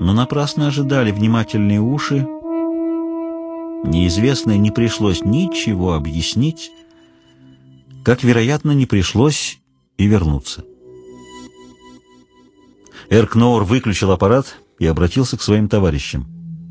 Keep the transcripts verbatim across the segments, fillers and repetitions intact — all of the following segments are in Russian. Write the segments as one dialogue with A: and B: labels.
A: Но напрасно ожидали внимательные уши. Неизвестное не пришлось ничего объяснить, как, вероятно, не пришлось и вернуться. Эркноур выключил аппарат и обратился к своим товарищам.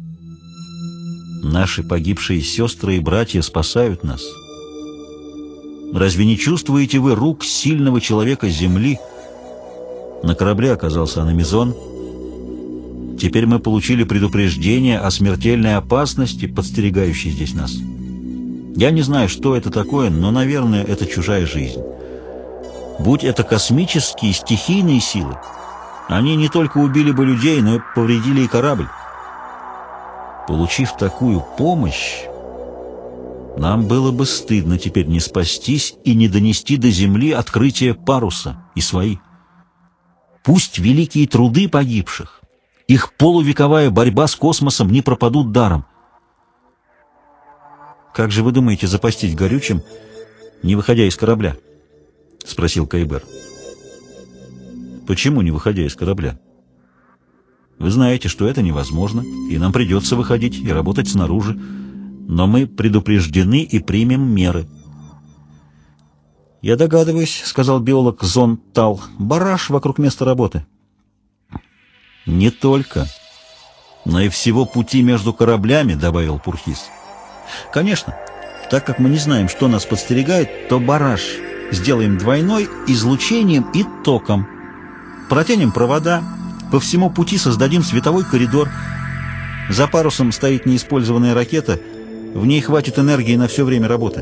A: «Наши погибшие сестры и братья спасают нас. Разве не чувствуете вы рук сильного человека Земли? На корабле оказался Аномизон. Теперь мы получили предупреждение о смертельной опасности, подстерегающей здесь нас. Я не знаю, что это такое, но, наверное, это чужая жизнь. Будь это космические, стихийные силы, они не только убили бы людей, но и повредили и корабль. Получив такую помощь, нам было бы стыдно теперь не спастись и не донести до Земли открытие паруса и свои. Пусть великие труды погибших, их полувековая борьба с космосом не пропадут даром. «Как же вы думаете запастись горючим, не выходя из корабля?» — спросил Кайбер. «Почему не выходя из корабля? Вы знаете, что это невозможно, и нам придется выходить и работать снаружи, но мы предупреждены и примем меры». «Я догадываюсь», — сказал биолог Зон Тал, — «бараш вокруг места работы». «Не только, но и всего пути между кораблями», — добавил Пурхис. «Конечно, так как мы не знаем, что нас подстерегает, то бараж сделаем двойной излучением и током. Протянем провода, по всему пути создадим световой коридор. За парусом стоит неиспользованная ракета, в ней хватит энергии на все время работы».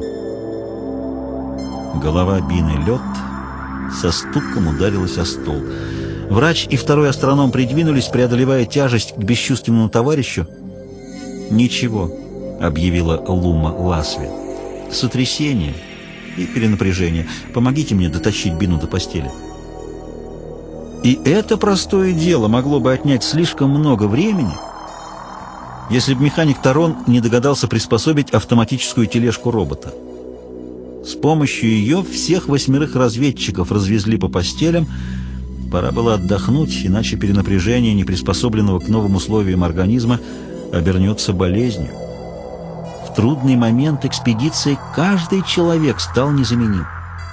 A: Голова Бины Лед со стуком ударилась о стол. Врач и второй астроном придвинулись, преодолевая тяжесть к бесчувственному товарищу. «Ничего», — объявила Лума Ласви. «Сотрясение и перенапряжение. Помогите мне дотащить Бину до постели». И это простое дело могло бы отнять слишком много времени, если бы механик Тарон не догадался приспособить автоматическую тележку робота. С помощью ее всех восьмерых разведчиков развезли по постелям. Пора было отдохнуть, иначе перенапряжение неприспособленного к новым условиям организма обернется болезнью. В трудный момент экспедиции каждый человек стал незаменим.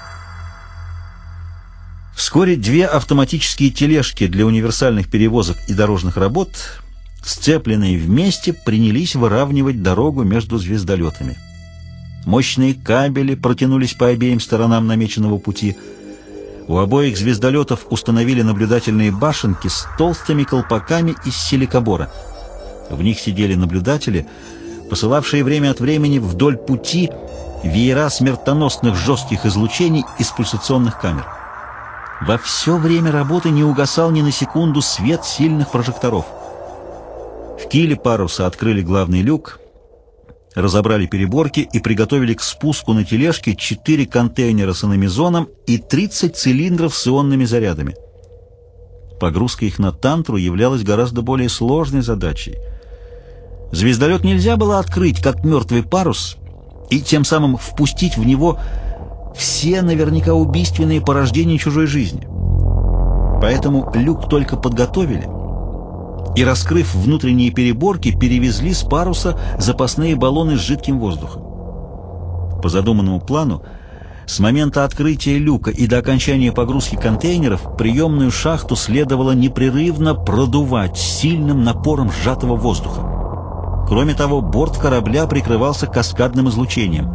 A: Вскоре две автоматические тележки для универсальных перевозок и дорожных работ, сцепленные вместе, принялись выравнивать дорогу между звездолетами. Мощные кабели протянулись по обеим сторонам намеченного пути. У обоих звездолетов установили наблюдательные башенки с толстыми колпаками из силикобора. В них сидели наблюдатели, посылавшие время от времени вдоль пути веера смертоносных жестких излучений из пульсационных камер. Во все время работы не угасал ни на секунду свет сильных прожекторов. В киле паруса открыли главный люк, разобрали переборки и приготовили к спуску на тележке четыре контейнера с аномизоном и тридцать цилиндров с ионными зарядами. Погрузка их на Тантру являлась гораздо более сложной задачей. Звездолет нельзя было открыть, как мертвый парус, и тем самым впустить в него все наверняка убийственные порождения чужой жизни. Поэтому люк только подготовили и, раскрыв внутренние переборки, перевезли с паруса запасные баллоны с жидким воздухом. По задуманному плану, с момента открытия люка и до окончания погрузки контейнеров приемную шахту следовало непрерывно продувать сильным напором сжатого воздуха. Кроме того, борт корабля прикрывался каскадным излучением.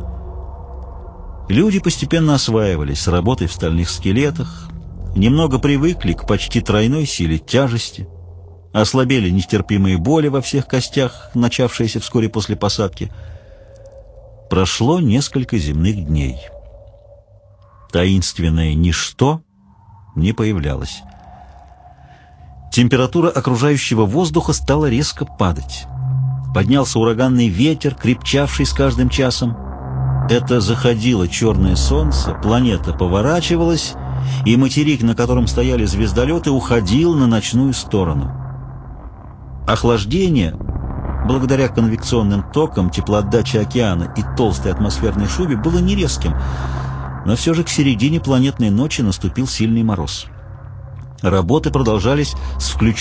A: Люди постепенно осваивались с работой в стальных скелетах, немного привыкли к почти тройной силе тяжести, ослабели нестерпимые боли во всех костях, начавшиеся вскоре после посадки. Прошло несколько земных дней. Таинственное ничто не появлялось. Температура окружающего воздуха стала резко падать. Поднялся ураганный ветер, крепчавший с каждым часом. Это заходило черное солнце, планета поворачивалась, и материк, на котором стояли звездолеты, уходил на ночную сторону. Охлаждение, благодаря конвекционным токам, теплоотдаче океана и толстой атмосферной шубе, было не резким, но все же к середине планетной ночи наступил сильный мороз. Работы продолжались с включением